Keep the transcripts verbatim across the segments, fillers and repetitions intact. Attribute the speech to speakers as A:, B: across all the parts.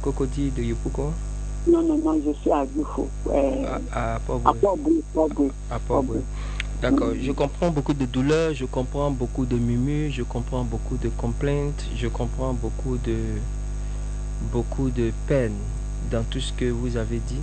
A: Cocody de Yopougon?
B: Non, non, non, je suis à Dufo. Euh,
A: à, à
B: Port-Boué.
A: À Port-Boué. D'accord. Je comprends beaucoup de douleurs, je comprends beaucoup de murmures, je comprends beaucoup de complaintes, je comprends beaucoup de beaucoup de peine dans tout ce que vous avez dit.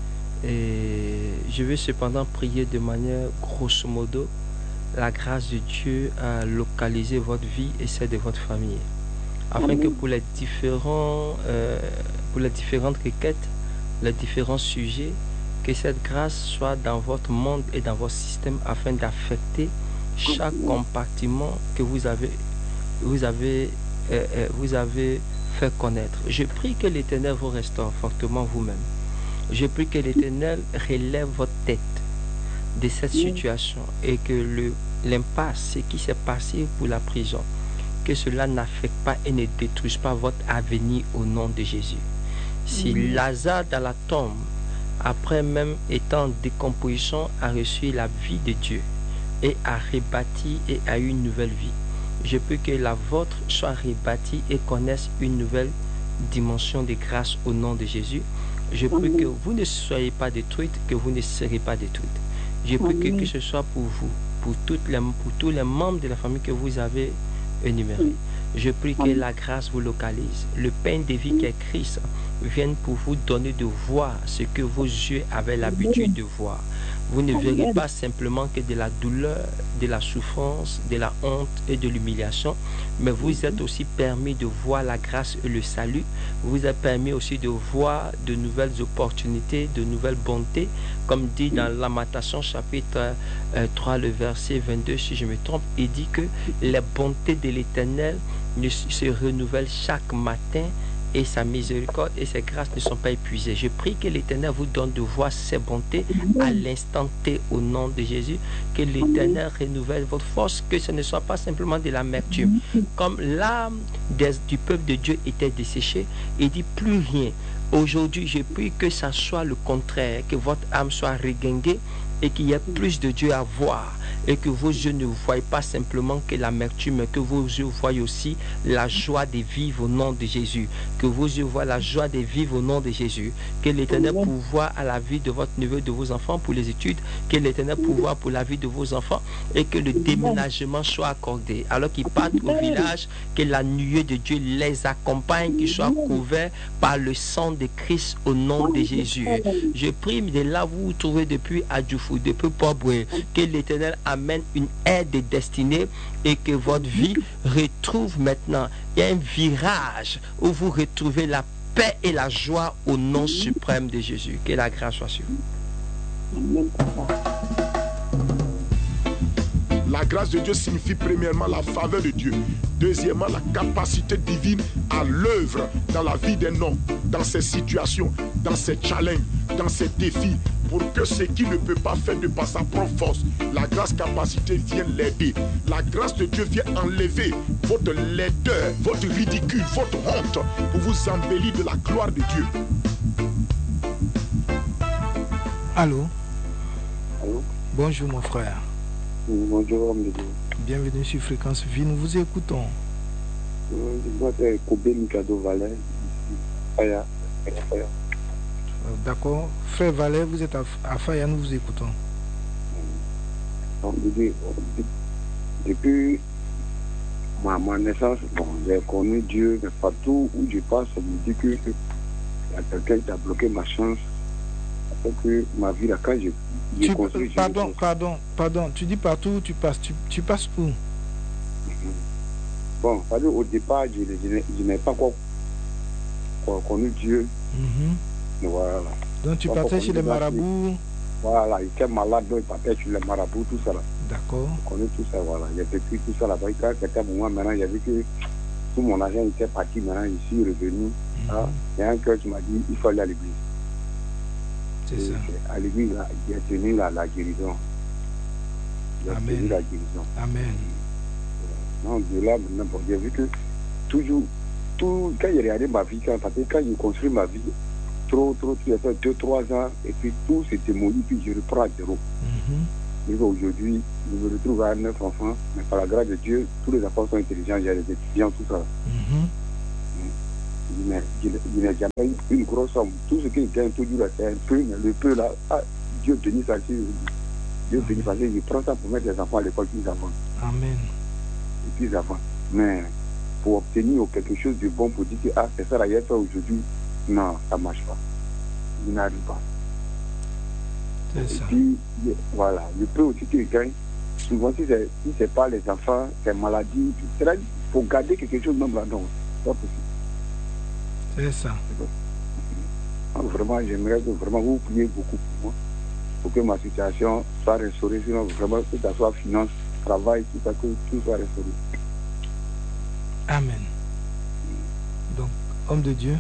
A: Et je vais cependant prier de manière grosso modo la grâce de Dieu à localiser votre vie et celle de votre famille, afin que pour les différents euh, pour les différentes requêtes, les différents sujets, que cette grâce soit dans votre monde et dans votre système afin d'affecter chaque compartiment que vous avez vous avez euh, euh, vous avez fait connaître. Je prie que l'Éternel vous restaure fortement vous-même. Je prie que l'Éternel relève votre tête de cette situation et que le l'impasse, ce qui s'est passé pour la prison, que cela n'affecte pas et ne détruise pas votre avenir au nom de Jésus. Si mmh. Lazare dans la tombe, après même étant en décomposition, a reçu la vie de Dieu et a rebâti et a eu une nouvelle vie, je prie que la vôtre soit rebâtie et connaisse une nouvelle dimension de grâce au nom de Jésus. Je prie que vous ne soyez pas détruite, que vous ne serez pas détruite. Je prie que, que ce soit pour vous, pour, toutes les, pour tous les membres de la famille que vous avez énumérés. Je prie que la grâce vous localise. Le pain de vie qui est Christ vienne pour vous donner de voir ce que vos yeux avaient l'habitude de voir. Vous ne verrez pas simplement que de la douleur, de la souffrance, de la honte et de l'humiliation, mais vous êtes aussi permis de voir la grâce et le salut. Vous êtes permis aussi de voir de nouvelles opportunités, de nouvelles bontés, comme dit dans Lamentation chapitre euh, trois, le verset vingt-deux, si je me trompe, il dit que les bontés de l'Éternel se renouvellent chaque matin, et sa miséricorde et ses grâces ne sont pas épuisées. Je prie que l'Éternel vous donne de voir ses bontés à l'instant T au nom de Jésus, que l'Éternel renouvelle votre force, que ce ne soit pas simplement de l'amertume. Comme l'âme du peuple de Dieu était desséchée, il dit plus rien. Aujourd'hui, je prie que ça soit le contraire, que votre âme soit regainée et qu'il y ait plus de Dieu à voir, et que vos yeux ne voient pas simplement que l'amertume, mais que vos yeux voient aussi la joie de vivre au nom de Jésus, que vos yeux voient la joie de vivre au nom de Jésus, que l'Éternel pourvoie à la vie de votre neveu, de vos enfants pour les études, que l'Éternel pourvoie pour la vie de vos enfants, et que le déménagement soit accordé. Alors qu'ils partent au village, que la nuée de Dieu les accompagne, qu'ils soient couverts par le sang de Christ au nom de Jésus. Je prie de là où vous vous trouvez depuis Adjoufou, depuis Port-Boué, que l'Éternel amène une aide destinée et que votre vie retrouve maintenant un virage où vous retrouvez la paix et la joie au nom suprême de Jésus. Que la grâce soit sur vous.
C: La grâce de Dieu signifie premièrement la faveur de Dieu. Deuxièmement, la capacité divine à l'œuvre dans la vie d'un homme, dans ses situations, dans ses challenges, dans ses défis, pour que ce qu'il ne peut pas faire de par sa propre force, la grâce capacité vient l'aider. La grâce de Dieu vient enlever votre laideur, votre ridicule, votre honte, pour vous embellir de la gloire de Dieu.
D: Allô?
B: Allô?
D: Bonjour mon frère.
B: Bonjour, monsieur.
D: Bienvenue sur Fréquence Vie, nous vous écoutons.
B: Moi, c'est Kobe Mikado Valais. Faya. Faya.
D: D'accord. Frère Valais, vous êtes à, à Faya, nous vous écoutons.
B: Donc, depuis, depuis ma, ma naissance, bon, j'ai connu Dieu, mais partout où je passe, on me dit qu'il y a quelqu'un qui a bloqué ma chance. Après que ma vie, là, quand je
D: Tu, pardon, pardon, pardon, tu dis partout où tu passes, tu, tu passes où?
B: Bon, au départ, je, je, je n'ai pas encore, encore connu Dieu. Mm-hmm. Voilà.
D: Donc tu partais chez les marabouts?
B: Voilà, il était malade, donc il partait chez les marabouts, tout ça là.
D: D'accord.
B: Je connais tout ça, voilà. J'ai vécu tout ça là-bas. Quand c'était pour moi, maintenant, j'ai vu que tout mon argent était parti, maintenant, je suis revenu. Mm-hmm. Ah, il y a un cœur qui m'a dit, il faut aller à l'église.
D: C'est ça.
B: À l'église, j'ai tenu la, la guérison. J'ai tenu la guérison.
D: Amen.
B: Non, de là, maintenant, bon, j'ai vu que toujours, tout, quand j'ai regardé ma vie, quand, quand j'ai construit ma vie, trop, trop, il y a fait deux, trois ans, et puis tout s'est démoli, puis je reprends à zéro. Mm-hmm. Et aujourd'hui, je me retrouve à neuf enfants, mais par la grâce de Dieu, tous les enfants sont intelligents, il y a des étudiants, tout ça. Mm-hmm. Je n'ai, je, je n'ai jamais eu une grosse somme. Tout ce qu'il gagne toujours, c'est un peu, mais le peu là, ah, Dieu bénisse ça. Dieu bénisse parce que je prends ça pour mettre les enfants à l'école plus avant.
D: Amen.
B: Et plus avant. Mais pour obtenir quelque chose de bon, pour dire que ah, c'est ça la hier fait aujourd'hui, non, ça ne marche pas. Je n'arrive pas.
D: C'est
B: Et
D: ça.
B: puis, voilà, le peu aussi qu'il gagne, souvent si c'est si c'est pas les enfants, c'est maladie, c'est là, il faut garder quelque chose même là-dedans. C'est pas possible.
D: C'est ça.
B: Donc, vraiment, j'aimerais que vraiment vous priez beaucoup pour moi, pour que ma situation soit restaurée, sinon vraiment que ça soit finance, travail, tout ça, que tout soit restauré.
D: Amen. Donc, homme de Dieu,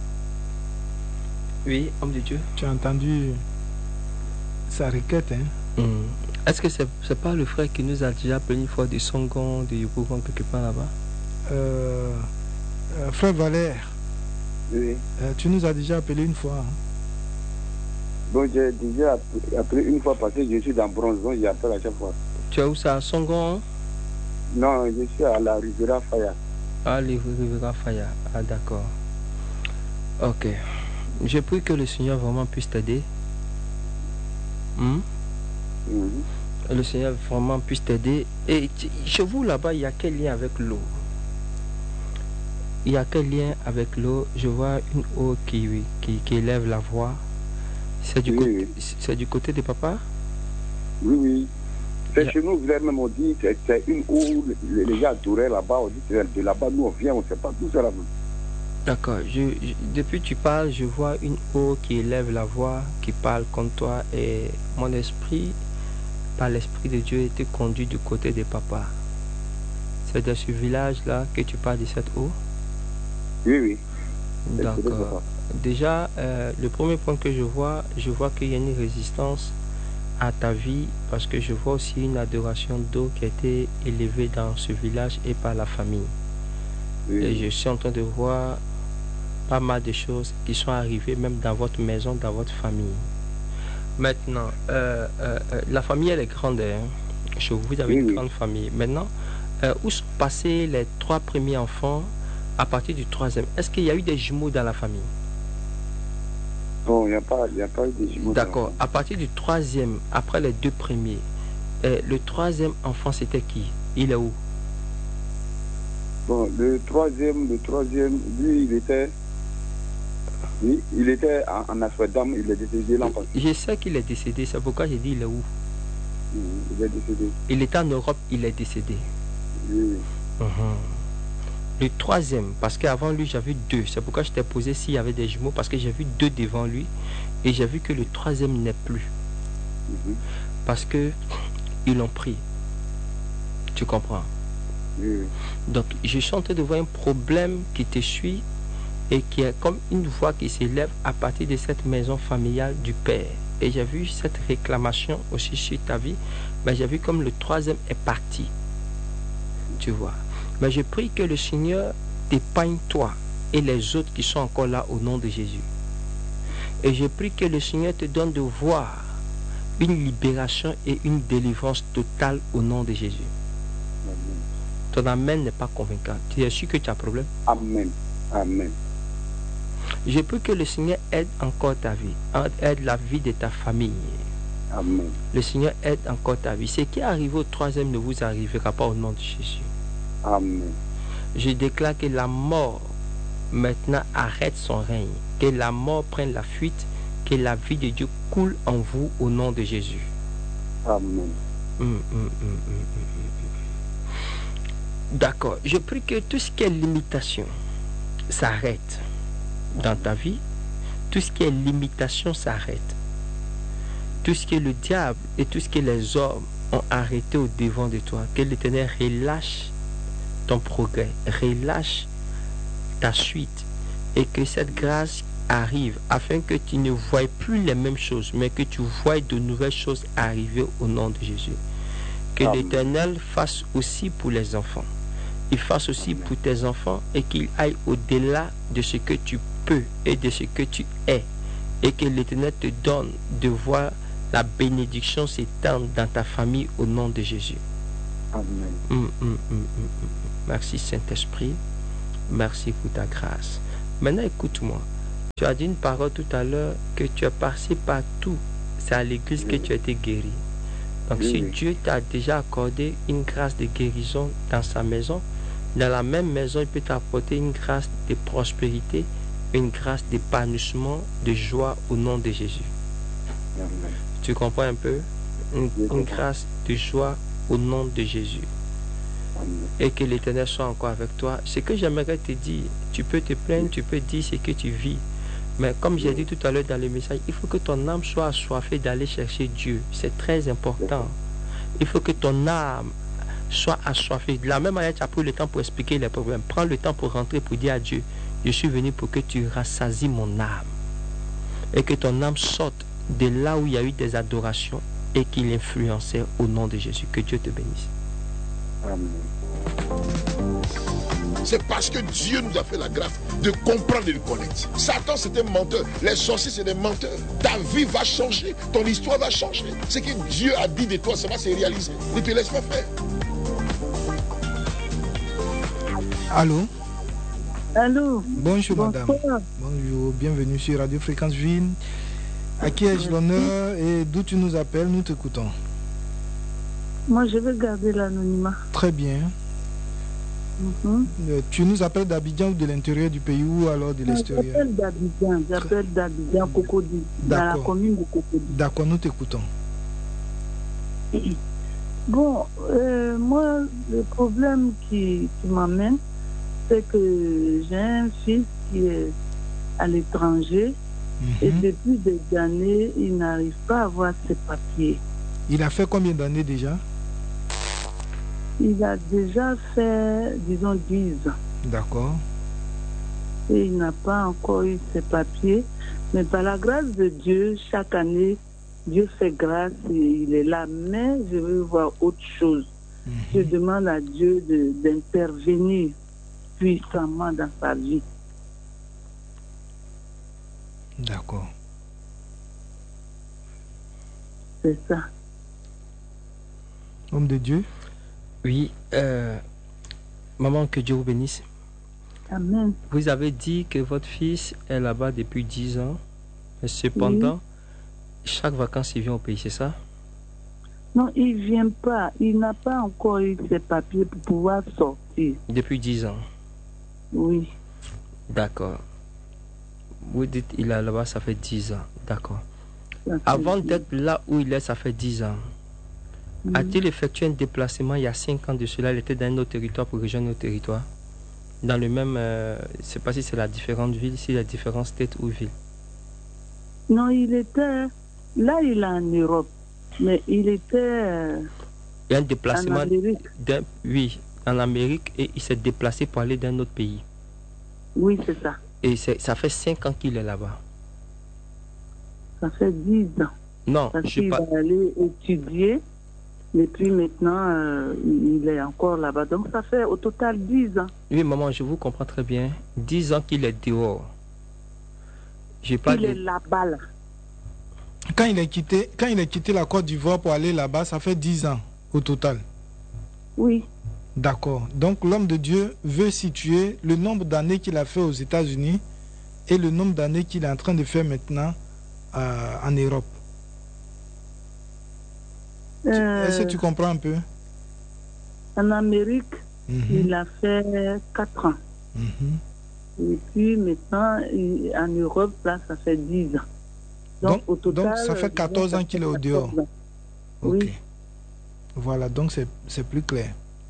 A: Oui, homme de Dieu.
D: tu as entendu sa requête, hein?
A: Hmm. Est-ce que c'est c'est pas le frère qui nous a déjà appelé une fois de Songon, de Yopougon, quelque part là-bas?
D: Euh, euh, frère Valère,
B: Oui.
D: euh, tu nous as déjà appelé une fois. Hein?
B: Donc j'ai déjà appelé, appelé une fois parce que je suis dans Bronze, donc j'appelle à chaque fois.
A: Tu es où ça, à Songon?
B: Non, je suis à la Riviera Faya.
A: Ah, les Rivera Faya. Ah, d'accord. Ok. Je prie que le Seigneur vraiment puisse t'aider. Hmm?
B: Mhm.
A: Le Seigneur vraiment puisse t'aider. Et tu- chez vous là-bas, il y a quel lien avec l'eau? Il y a quel lien avec l'eau? Je vois une eau qui, qui, qui élève la voix. C'est du,
B: Oui,
A: côté,
B: oui.
A: c'est du côté de papa?
B: Oui, oui. C'est
A: Yeah.
B: chez nous, vous avez même on dit, c'est c'est une eau, les, les gens adoraient là-bas, on dit que de là-bas, nous on vient, on ne sait pas tout ça là-bas.
A: D'accord. Je, je- depuis que tu parles, je vois une eau qui élève la voix, qui parle comme toi. Et mon esprit, par l'Esprit de Dieu, était conduit du côté de papa. C'est dans ce village-là que tu parles de cette eau?
B: Oui, oui. C'est- c'est
A: D'accord.
B: ça.
A: Déjà, euh, le premier point que je vois, je vois qu'il y a une résistance à ta vie parce que je vois aussi une adoration d'eau qui a été élevée dans ce village et par la famille.
B: Oui,
A: Et
B: oui.
A: je suis en train de voir pas mal de choses qui sont arrivées même dans votre maison, dans votre famille. Maintenant, euh, euh, euh, la famille elle est grande. Hein. Chez vous, vous avez
B: Oui,
A: une
B: oui.
A: grande famille. Maintenant, euh, où sont passés les trois premiers enfants à partir du troisième? Est-ce qu'il y a eu des jumeaux dans la famille?
B: Non, il n'y a pas, il y a pas eu de jumeaux.
A: D'accord. À partir du troisième, après les deux premiers, euh, le troisième enfant, c'était qui? Il est où?
B: Bon, le troisième, le troisième, lui, il était, oui, il était en, en Amsterdam, il est décédé l'an passé.
A: Je sais qu'il est décédé, c'est pourquoi j'ai dit il est où?
B: Mhm, Il est décédé.
A: Il était en Europe, il est décédé.
B: Oui, oui.
A: Mhm. Le troisième, parce qu'avant lui, j'ai vu deux. C'est pourquoi je t'ai posé s'il y avait des jumeaux, parce que j'ai vu deux devant lui et j'ai vu que le troisième n'est plus.
B: Mhm.
A: Parce que ils l'ont pris. Tu comprends?
B: Oui, oui.
A: Donc, je suis en train de voir un problème qui te suit et qui est comme une voix qui s'élève à partir de cette maison familiale du Père. Et j'ai vu cette réclamation aussi sur ta vie, mais j'ai vu comme le troisième est parti. Tu vois. Mais je prie que le Seigneur t'épargne toi et les autres qui sont encore là au nom de Jésus. Et je prie que le Seigneur te donne de voir une libération et une délivrance totale au nom de Jésus.
B: Amen.
A: Ton amen n'est pas convaincant. Tu es sûr que tu as un problème?
B: Amen. Amen.
A: Je prie que le Seigneur aide encore ta vie, aide la vie de ta famille.
B: Amen.
A: Le Seigneur aide encore ta vie. Ce qui est arrivé au troisième ne vous arrivera pas au nom de Jésus.
B: Amen.
A: Je déclare que la mort maintenant arrête son règne, que la mort prenne la fuite, que la vie de Dieu coule en vous au nom de Jésus.
B: Amen.
A: Hum, hum, hum, hum, hum, hum. D'accord. Je prie que tout ce qui est limitation s'arrête dans ta vie. Tout ce qui est limitation s'arrête. Tout ce que le diable et tout ce que les hommes ont arrêté au devant de toi, que l'Éternel relâche ton progrès, relâche ta suite et que cette grâce arrive afin que tu ne voies plus les mêmes choses, mais que tu voies de nouvelles choses arriver au nom de Jésus. Que
B: Amen.
A: l'Éternel fasse aussi pour les enfants. Il fasse aussi
B: Amen.
A: pour tes enfants et qu'il aille au-delà de ce que tu peux et de ce que tu es. Et que l'Éternel te donne de voir la bénédiction s'étendre dans ta famille au nom de Jésus.
B: Amen.
A: Hum, hum, hum, hum, hum. Merci Saint-Esprit. Merci pour ta grâce. Maintenant, écoute-moi. Tu as dit une parole tout à l'heure que tu es passé partout. C'est à l'église oui. que tu as été guéri. Donc, oui, si oui. Dieu t'a déjà accordé une grâce de guérison dans sa maison, dans la même maison, il peut t'apporter une grâce de prospérité, une grâce d'épanouissement, de joie au nom de Jésus. Amen. Tu comprends un peu? Une, une grâce de joie au nom de Jésus. Amen. Et que l'Éternel soit encore avec toi. Ce que j'aimerais te dire, tu peux te plaindre, tu peux dire ce que tu vis. Mais comme j'ai dit tout à l'heure dans le message, il faut que ton âme soit assoiffée d'aller chercher Dieu. C'est très important. Il faut que ton âme soit assoiffée. De la même manière, tu as pris le temps pour expliquer les problèmes. Prends le temps pour rentrer, pour dire à Dieu, je suis venu pour que tu rassasies mon âme. Et que ton âme sorte de là où il y a eu des adorations et qu'il influençait au nom de Jésus. Que Dieu te bénisse.
C: Amen. C'est parce que Dieu nous a fait la grâce de comprendre et de connaître. Satan, c'est un menteur. Les sorciers, c'est des menteurs. Ta vie va changer. Ton histoire va changer. Ce que Dieu a dit de toi, ça va se réaliser. Ne te laisse pas faire.
D: Allô?
E: Allô?
D: Bonjour,
E: Bonsoir.
D: madame. Bonjour, bienvenue sur Radio Fréquence Ville. À qui ai-je l'honneur et d'où tu nous appelles? Nous t'écoutons.
E: Moi, je veux garder l'anonymat.
D: Très bien. Mm-hmm. euh, tu nous appelles d'Abidjan ou de l'intérieur du pays ou alors de l'extérieur?
E: J'appelle d'Abidjan, j'appelle d'Abidjan, Cocody, dans la commune de Cocody.
D: D'accord, nous t'écoutons.
E: Bon, euh, moi, le problème qui, qui m'amène, c'est que j'ai un fils qui est à l'étranger mm-hmm. et depuis des années, il n'arrive pas à avoir ses papiers.
D: Il a fait combien d'années déjà?
E: Il a déjà fait, disons, dix ans.
D: D'accord.
E: Et il n'a pas encore eu ses papiers. Mais par la grâce de Dieu, chaque année, Dieu fait grâce et il est là. Mais je veux voir autre chose. Mm-hmm. Je demande à Dieu de, d'intervenir puissamment dans sa vie.
D: D'accord.
E: C'est ça.
D: Homme de Dieu?
A: Oui, euh, maman, que Dieu vous bénisse.
E: Amen.
A: Vous avez dit que votre fils est là-bas depuis dix ans. Mais cependant, oui. chaque vacances, il vient au pays, c'est ça?
E: Non, il ne vient pas. Il n'a pas encore eu ses papiers pour pouvoir sortir.
A: Depuis dix ans?
E: Oui.
A: D'accord. Vous dites qu'il est là-bas, ça fait dix ans. D'accord. Avant d'être là où il est, ça fait dix ans. Mm-hmm. A-t-il effectué un déplacement il y a cinq ans de cela? Il était dans un autre territoire pour rejoindre notre territoire? Dans le même... Euh, je ne sais pas si c'est la différente ville, si la différente tête ou ville.
E: Non, il était... Là, il est en Europe. Mais il était... Euh,
A: il y a un déplacement...
E: En Amérique.
A: D'un, oui, en Amérique. Et il s'est déplacé pour aller dans un autre pays.
E: Oui, c'est ça.
A: Et c'est, ça fait cinq ans qu'il est là-bas.
E: Ça fait dix ans.
A: Non,
E: Parce
A: je
E: qu'il
A: pas...
E: va aller étudier. Et puis maintenant, euh, il est encore là-bas. Donc ça fait au total dix ans.
A: Oui, maman, je vous comprends très bien. dix ans qu'il est dehors. J'ai pas
E: il
A: de...
E: est là-bas, là.
D: Quand il a quitté, quand il a quitté la Côte d'Ivoire pour aller là-bas, ça fait dix ans au total.
E: Oui.
D: D'accord. Donc l'homme de Dieu veut situer le nombre d'années qu'il a fait aux États-Unis et le nombre d'années qu'il est en train de faire maintenant euh, en Europe. Euh, Est-ce que tu comprends un peu?
E: En Amérique,
D: mm-hmm.
E: il a fait quatre ans.
D: Mm-hmm.
E: Et puis maintenant, il, en Europe, là, ça fait dix ans. Donc,
D: donc,
E: au total,
D: donc ça fait quatorze ans qu'il est au dehors.
E: Oui.
D: Ok. Voilà, donc c'est, c'est plus clair.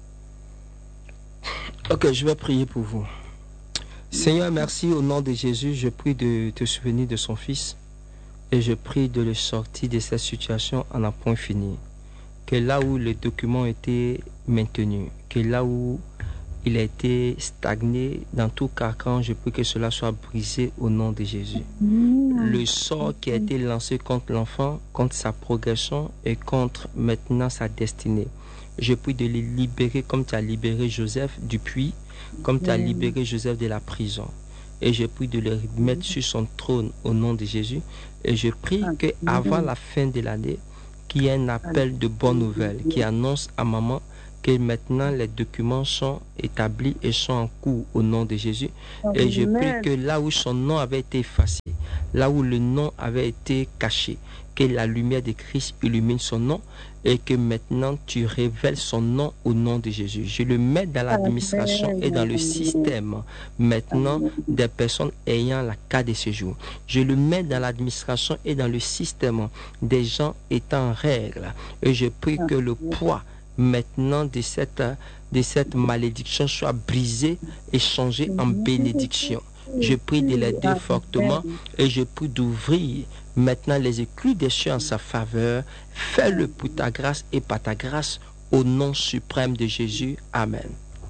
A: Ok, je vais prier pour vous. Seigneur, merci au nom de Jésus. Je prie de te souvenir de son fils et je prie de le sortir de cette situation en un point fini. Que là où les documents étaient maintenus, que là où il a été stagné, dans tout carcan, je prie que cela soit brisé au nom de Jésus. Le sort qui a été lancé contre l'enfant, contre sa progression et contre maintenant sa destinée. Je prie de les libérer comme tu as libéré Joseph du puits, comme tu as libéré Joseph de la prison. Et je prie de le remettre sur son trône au nom de Jésus. Et je prie qu'avant la fin de l'année, qu'il y ait un appel de bonnes nouvelles qui annonce à maman que maintenant les documents sont établis et sont en cours au nom de Jésus. Et je prie que là où son nom avait été effacé, là où le nom avait été caché, que la lumière de Christ illumine son nom et que maintenant tu révèles son nom au nom de Jésus. Je le mets dans l'administration et dans le système maintenant des personnes ayant la carte de séjour. Je le mets dans l'administration et dans le système des gens étant en règle. Et je prie que le poids maintenant de cette, de cette malédiction soit brisé et changé en bénédiction. Je prie de l'aider fortement et je prie d'ouvrir maintenant les écluses des cieux en sa faveur. Fais-le pour ta grâce et par ta grâce au nom suprême de Jésus. Amen.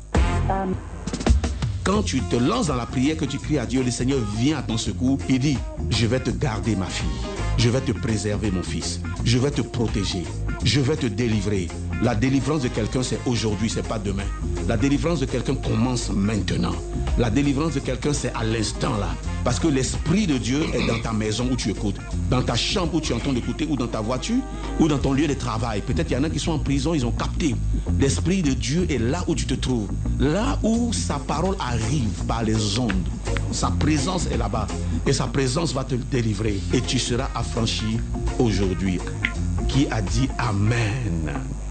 F: Quand tu te lances dans la prière, que tu cries à Dieu, le Seigneur vient à ton secours. Il dit, je vais te garder ma fille. Je vais te préserver mon fils. Je vais te protéger. Je vais te délivrer. La délivrance de quelqu'un, c'est aujourd'hui, c'est pas demain. La délivrance de quelqu'un commence maintenant. La délivrance de quelqu'un, c'est à l'instant là. Parce que l'Esprit de Dieu est dans ta maison où tu écoutes, dans ta chambre où tu entends écouter, ou dans ta voiture, ou dans ton lieu de travail. Peut-être il y en a qui sont en prison, ils ont capté. L'Esprit de Dieu est là où tu te trouves. Là où sa parole arrive par les ondes. Sa présence est là-bas. Et sa présence va te délivrer. Et tu seras affranchi aujourd'hui. Qui a dit Amen?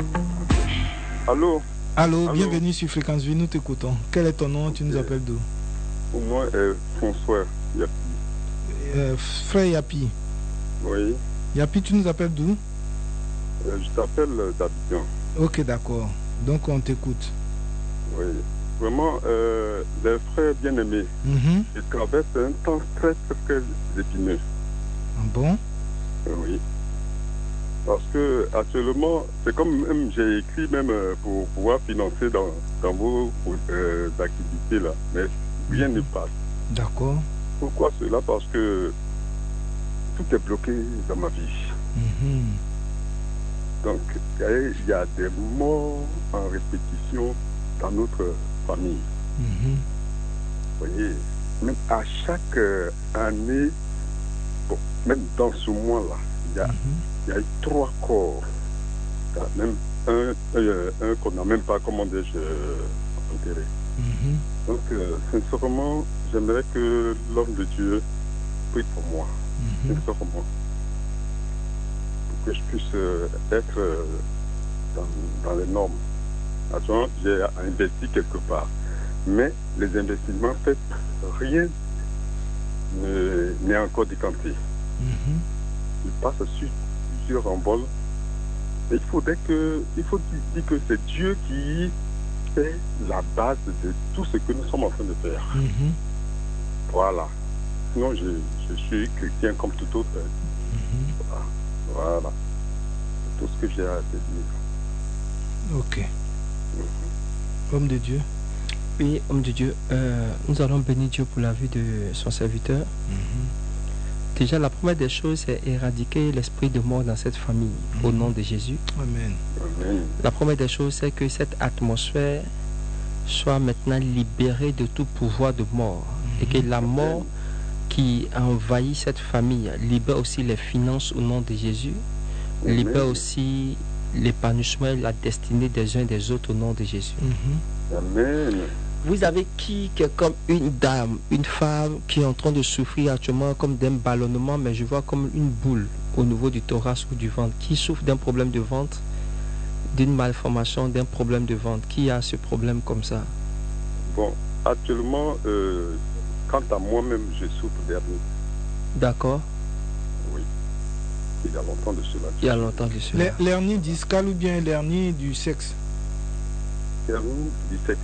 G: Allô?
D: Allô, bienvenue sur Fréquence Vie, nous t'écoutons. Quel est ton nom? Tu nous appelles d'où?
G: Moi, euh, François Yapi.
D: Euh, frère Yapi.
G: Oui.
D: Yapi, tu nous appelles d'où?
G: euh, Je t'appelle d'Abidjan.
D: Ok, d'accord. Donc on t'écoute.
G: Oui. Vraiment, euh, les frères bien-aimés,
D: Mm-hmm.
G: ils traversent un temps très, très, très épineux.
D: Bon?
G: Euh, oui. Parce que actuellement, c'est comme même j'ai écrit même euh, pour pouvoir financer dans, dans vos euh, activités là, mais rien ne passe.
D: D'accord.
G: Pourquoi cela? Parce que tout est bloqué dans ma vie.
D: Mm-hmm.
G: Donc il y a des morts en répétition dans notre famille.
D: Mm-hmm.
G: Vous voyez, même à chaque euh, année, bon, même dans ce mois-là, il y a
D: Mm-hmm.
G: Il y a eu trois corps. Il y a même un, un, un qu'on n'a même pas, comment dis-je, enterré.
D: Mm-hmm.
G: Donc, euh, sincèrement, j'aimerais que l'homme de Dieu prie pour moi.
D: Mm-hmm.
G: Sincèrement. Pour que je puisse euh, être euh, dans, dans les normes. Attends, j'ai investi quelque part. Mais les investissements faits, rien n'est encore décanté.
D: Mm-hmm.
G: Il passe sur en vol. Il faudrait que, il faut dire que c'est Dieu qui fait la base de tout ce que nous sommes en train de faire.
D: Mm-hmm.
G: Voilà. Sinon, je, je suis chrétien comme tout autre.
D: Mm-hmm.
G: Voilà. Voilà. C'est tout ce que j'ai à te dire.
D: Ok.
G: Mm-hmm.
D: Homme de Dieu.
A: Oui, homme de Dieu, euh, nous allons bénir Dieu pour la vie de son serviteur.
D: Mm-hmm.
A: Déjà, la première des choses, c'est éradiquer l'esprit de mort dans cette famille,
D: Mm-hmm.
A: au nom de Jésus.
D: Amen.
G: Amen.
A: La première des choses, c'est que cette atmosphère soit maintenant libérée de tout pouvoir de mort. Mm-hmm. Et que la mort qui a envahi cette famille libère aussi les finances au nom de Jésus.
G: Amen.
A: Libère aussi l'épanouissement et la destinée des uns et des autres au nom de Jésus.
D: Mm-hmm.
G: Amen.
A: Vous avez qui, qui est comme une dame, une femme qui est en train de souffrir actuellement comme d'un ballonnement, mais je vois comme une boule au niveau du thorax ou du ventre, qui souffre d'un problème de ventre, d'une malformation, d'un problème de ventre. Qui a ce problème comme ça?
G: Bon, actuellement, euh, quant à moi-même, je souffre d'hernie.
A: D'accord.
G: Oui. Il y a longtemps de cela.
A: Il y a longtemps de cela.
D: L'hernie discale ou bien l'hernie du sexe?
G: Hernie du sexe.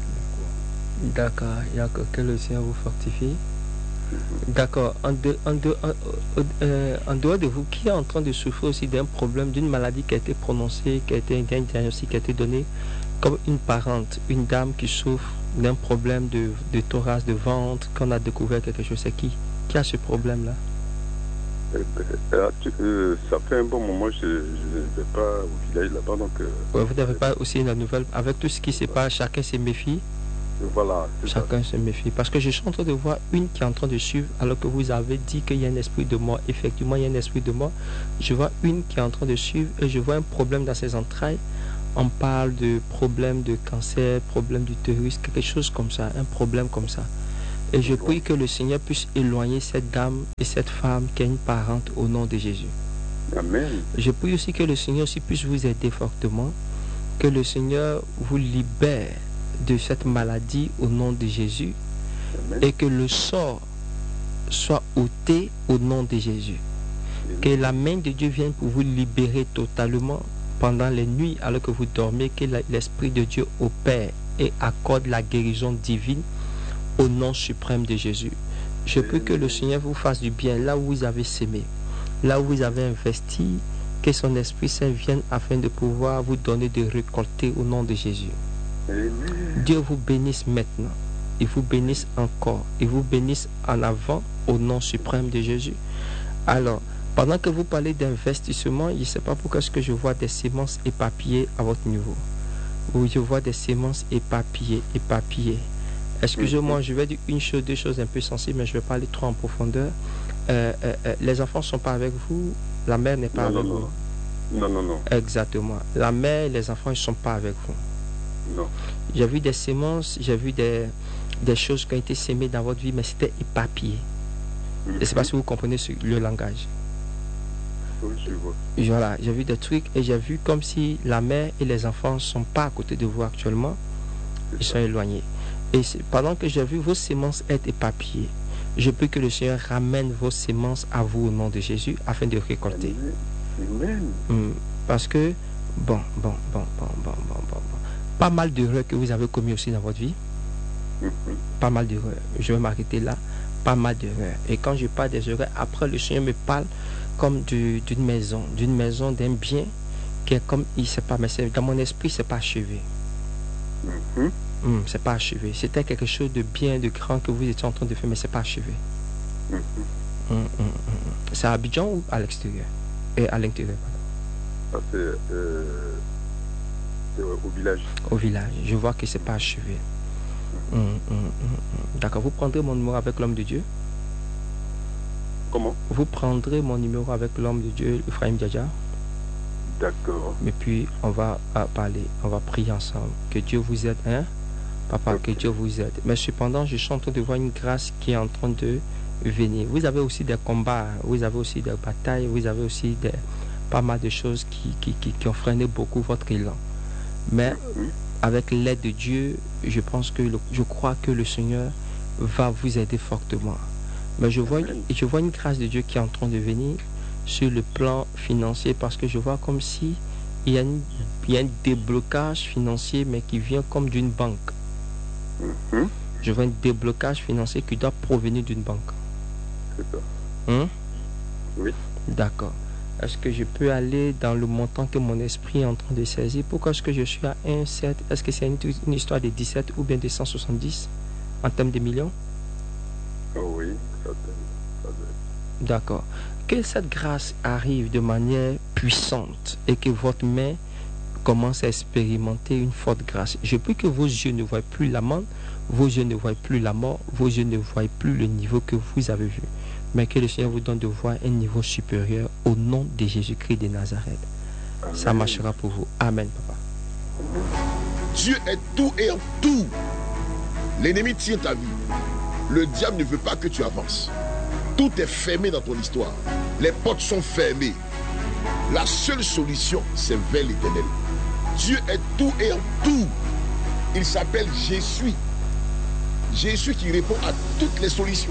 A: D'accord, il y a que, que le Seigneur vous fortifie. D'accord, en, de, en, de, en, euh, en dehors de vous, qui est en train de souffrir aussi d'un problème, d'une maladie qui a été prononcée, qui a été un diagnostic qui a été donné, comme une parente, une dame qui souffre d'un problème de, de thorax, de ventre, qu'on a découvert quelque chose, c'est qui? Qui a ce problème-là?
G: Euh, euh, euh, ça fait un bon moment, je ne vais pas au village là-bas, donc... Euh,
A: ouais, vous n'avez pas aussi la nouvelle, avec tout ce qui se passe, chacun se méfie.
G: Voilà.
A: Chacun se méfie. Parce que je suis en train de voir une qui est en train de suivre, alors que vous avez dit qu'il y a un esprit de mort. Effectivement, il y a un esprit de mort. Je vois une qui est en train de suivre et je vois un problème dans ses entrailles. on parle de problème de cancer, problème d'utérus, quelque chose comme ça, un problème comme ça. Et je prie que le Seigneur puisse éloigner cette dame et cette femme qui est une parente au nom de Jésus.
G: Amen.
A: Je prie aussi que le Seigneur aussi puisse vous aider fortement, que le Seigneur vous libère de cette maladie au nom de Jésus.
G: Amen.
A: Et que le sort soit ôté au nom de Jésus. Que la main de Dieu vienne pour vous libérer totalement pendant les nuits alors que vous dormez, que l'Esprit de Dieu opère et accorde la guérison divine au nom suprême de Jésus. Je prie que le Seigneur vous fasse du bien là où vous avez sémé, là où vous avez investi, que son Esprit Saint vienne afin de pouvoir vous donner de récolter au nom de Jésus.
G: Amen.
A: Dieu vous bénisse maintenant. Il vous bénisse encore. Il vous bénisse en avant au nom suprême de Jésus. Alors, pendant que vous parlez d'investissement, je ne sais pas pourquoi est-ce que je vois des semences éparpillées à votre niveau. Oui, je vois des semences éparpillées, éparpillées. Excusez-moi, je vais dire une chose, deux choses un peu sensibles, mais je ne vais pas aller trop en profondeur. Euh, euh, euh, les enfants ne sont pas avec vous, la mère n'est pas
G: non,
A: avec
G: non,
A: vous.
G: Non, non, non.
A: Exactement. La mère et les enfants ne sont pas avec vous.
G: Non.
A: J'ai vu des semences, j'ai vu des, des choses qui ont été semées dans votre vie, mais c'était éparpillé. Mm-hmm. Je ne sais pas si vous comprenez ce, le langage.
G: Oui, je vois.
A: Voilà, j'ai vu des trucs et j'ai vu comme si la mère et les enfants ne sont pas à côté de vous actuellement. Ils sont éloignés. Et pendant que j'ai vu vos semences être éparpillées, je prie que le Seigneur ramène vos semences à vous au nom de Jésus afin de récolter.
G: Amen.
A: Hum, parce que, bon, bon, bon, bon, bon, bon, bon, bon. Pas mal d'erreurs que vous avez commis aussi dans votre vie.
G: Mm-hmm.
A: Pas mal d'erreurs. Je vais m'arrêter là. Pas mal d'erreurs. Et quand je parle des erreurs, après le Seigneur me parle comme d'une maison, d'une maison, d'un bien qui est comme, il ne sait pas, mais dans mon esprit, c'est pas achevé.
G: Mm-hmm.
A: Hum, c'est pas achevé. C'était quelque chose de bien, de grand que vous étiez en train de faire, mais c'est pas achevé.
G: Mm-hmm.
A: Hum, hum, hum, hum. C'est à Abidjan ou à l'extérieur? Et à l'intérieur,
G: pardon. Ah, c'est euh, au village.
A: Au village. Je vois que c'est pas achevé. Mm-hmm. Hum, hum, hum, hum. D'accord. Vous prendrez mon numéro avec l'homme de Dieu?
G: Comment?
A: Vous prendrez mon numéro avec l'homme de Dieu, Ephraim Djadja.
G: D'accord.
A: Et puis, on va euh, parler, on va prier ensemble. Que Dieu vous aide, hein? Papa, okay. Que Dieu vous aide. Mais cependant, je suis en train de voir une grâce qui est en train de venir. Vous avez aussi des combats, vous avez aussi des batailles, vous avez aussi des, pas mal de choses qui, qui, qui, qui ont freiné beaucoup votre élan. Mais avec l'aide de Dieu, je pense que le, je crois que le Seigneur va vous aider fortement. Mais je vois, je vois une grâce de Dieu qui est en train de venir sur le plan financier, parce que je vois comme si il y a, une, il y a un déblocage financier, mais qui vient comme d'une banque.
G: Mm-hmm.
A: Je vois un déblocage financier qui doit provenir d'une banque.
G: C'est ça.
A: Hum?
G: Oui.
A: D'accord. Est-ce que je peux aller dans le montant que mon esprit est en train de saisir? Pourquoi est-ce que je suis à un virgule sept? Est-ce que c'est une, une histoire de dix-sept ou bien de cent soixante-dix en termes de millions?
G: Oh oui, ça doit être.
A: D'accord. Que cette grâce arrive de manière puissante et que votre main commence à expérimenter une forte grâce. Je prie que vos yeux ne voient plus la mort, vos yeux ne voient plus la mort, vos yeux ne voient plus le niveau que vous avez vu, mais que le Seigneur vous donne de voir un niveau supérieur au nom de Jésus-Christ de Nazareth. Amen. Ça marchera pour vous. Amen, papa.
C: Dieu est tout et en tout. L'ennemi tient ta vie. Le diable ne veut pas que tu avances. Tout est fermé dans ton histoire. Les portes sont fermées. La seule solution, c'est vers l'Éternel. Dieu est tout et en tout. Il s'appelle Jésus. Jésus qui répond à toutes les solutions.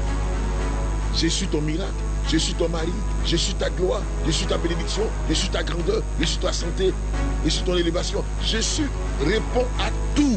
C: Je suis ton miracle, je suis ton mari, je suis ta gloire, je suis ta bénédiction, je suis ta grandeur, je suis ta santé, je suis ton élévation. Jésus répond à tout.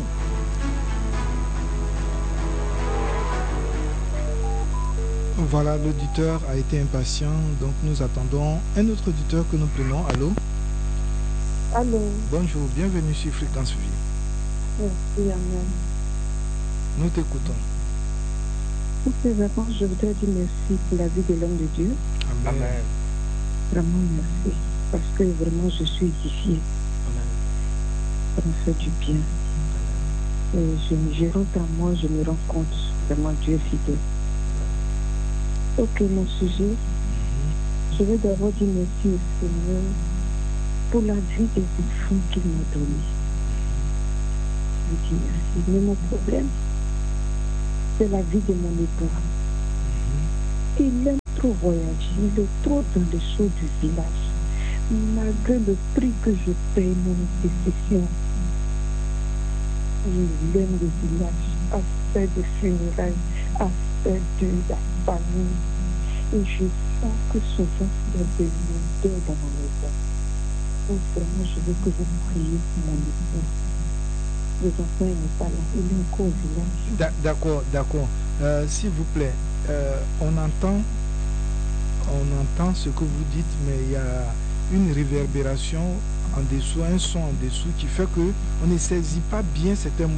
D: Voilà, l'auditeur a été impatient, donc nous attendons un autre auditeur que nous prenons. Allô?
H: Allô?
D: Bonjour, bienvenue sur Fréquence Vie.
H: Merci, amen.
D: Nous t'écoutons.
H: Pour ces vacances, je voudrais dire merci pour la vie de l'homme de Dieu.
D: Amen. Amen.
H: Vraiment merci, parce que vraiment je suis édifiée.
A: Amen.
H: Ça me fait du bien. Et je, je rentre à moi, je me rends compte, vraiment Dieu est fidèle. Ok, mon sujet, je veux d'abord dire merci au Seigneur pour la vie des enfants qu'il m'a donnée. Je dis merci. Mais mon problème, c'est la vie de mon époux. Il aime trop voyager, il est trop dans les choses du village. Malgré le prix que je paye mon possession, il aime le village, à faire des funérailles, à faire de la famille. Et je sens que souvent il y a des lourdeurs dans ma maison. Donc vraiment, je veux que vous priez pour mon époux. Les enfants, il n'est pas là, il est encore au village.
D: D'accord, d'accord. Euh, S'il vous plaît, euh, on entend, on entend ce que vous dites, mais il y a une réverbération en dessous, un son en dessous qui fait que on ne saisit pas bien certains mots.